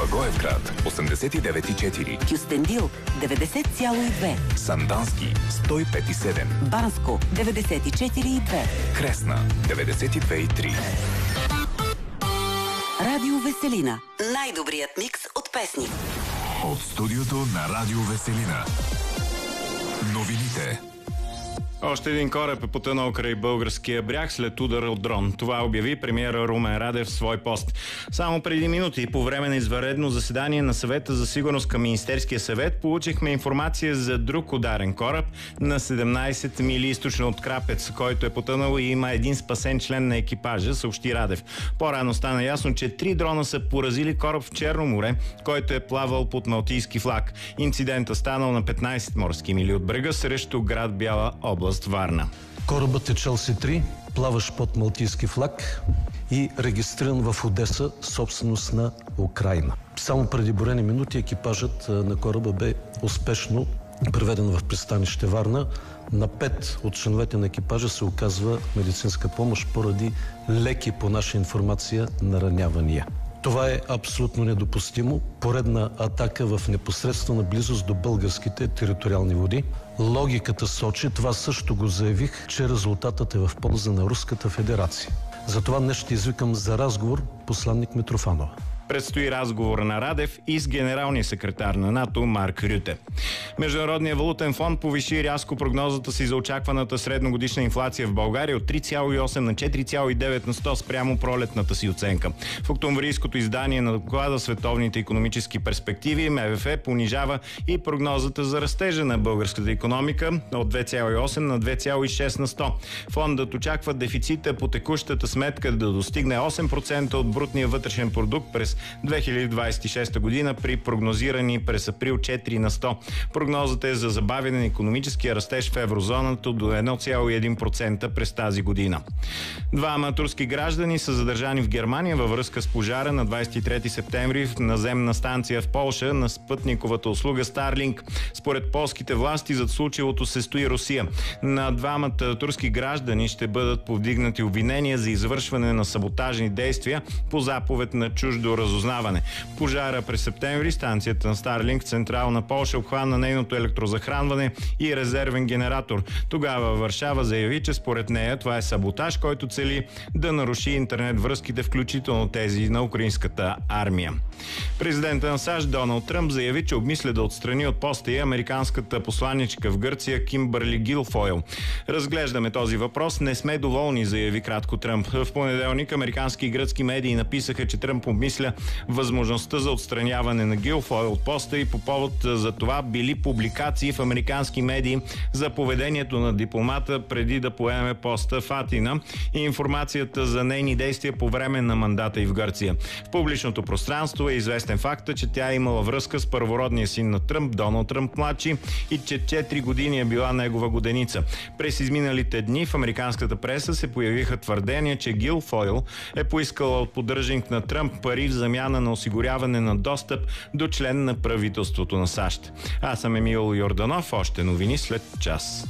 Благоевград 89,4, Кюстендил 90,2, Сандански 105,7, Банско 94,2, Кресна 92,3. Радио Веселина. Най-добрият микс от песни. От студиото на Радио Веселина. Новините. Още един кораб е потънал край българския бряг след удар от дрон. Това обяви премиера Румен Радев в свой пост. Само преди минути, по време на извънредно заседание на Съвета за сигурност към Министерския съвет, получихме информация за друг ударен кораб на 17 мили източно от Крапец, който е потънал и има един спасен член на екипажа, съобщи Радев. По-рано стана ясно, че 3 дрона са поразили кораб в Черно море, който е плавал под малтийски флаг. Инцидентът станал на 15 морски мили от брега срещу град Бяла област Варна. Корабът е Челси-3, плаващ под малтийски флаг и регистриран в Одеса, собственост на Украйна. Само преди броени минути екипажът на кораба бе успешно преведен в пристанище Варна. На 5 от членовете на екипажа се оказва медицинска помощ поради леки, по наша информация, наранявания. Това е абсолютно недопустимо. Поредна атака в непосредствена близост до българските териториални води. Логиката сочи, това също го заявих, че резултатът е в полза на Руската федерация. Затова днес ще извикам за разговор посланник Митрофанова. Предстои разговор на Радев и с генералния секретар на НАТО Марк Рюте. Международният валутен фонд повиши рязко прогнозата си за очакваната средногодишна инфлация в България от 3,8 на 4,9 на 100 спрямо пролетната си оценка. В октомврийското издание на доклада Световните икономически перспективи МВФ понижава и прогнозата за растежа на българската икономика от 2,8 на 2,6 на 100. Фондът очаква дефицита по текущата сметка да достигне 8% от брутния вътрешен продукт през 2026 година при прогнозирани през април 4 на 100. Прогнозата е за забавяне на икономическия растеж в еврозоната до 1,1% през тази година. 2 турски граждани са задържани в Германия във връзка с пожара на 23 септември в наземна станция в Полша на спътниковата услуга Starlink. Според полските власти зад случилото се стои Русия. На 2 турски граждани ще бъдат повдигнати обвинения за извършване на саботажни действия по заповед на чуждо разузнаване. Пожара през септември станцията на Starlink в Централна Полша обхвана нейното електрозахранване и резервен генератор. Тогава Варшава заяви, че според нея това е саботаж, който цели да наруши интернет връзките, включително тези на украинската армия. Президентът на САЩ Доналд Тръмп заяви, че обмисля да отстрани от поста и американската посланичка в Гърция Кимбърли Гилфойл. Разглеждаме този въпрос, не сме доволни, заяви кратко Тръмп. В понеделник американски и гръцки медии написаха, че Тръмп обмисля възможността за отстраняване на Гилфойл от поста и по повод за това били публикации в американски медии за поведението на дипломата преди да поеме поста в Атина и информацията за нейни действия по време на мандата и в Гърция. В публичното пространство е известен факта, че тя е имала връзка с първородния син на Тръмп, Доналд Тръмп младши, и че 4 години е била негова годеница. През изминалите дни в американската преса се появиха твърдения, че Гилфойл е поискала от поддръжник на Тръмп пари в замяна на осигуряване на достъп до член на правителството на САЩ. Аз съм Емил Йорданов, още новини след час.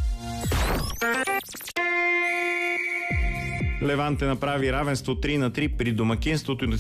Леванте направи равенство 3-3 при домакинството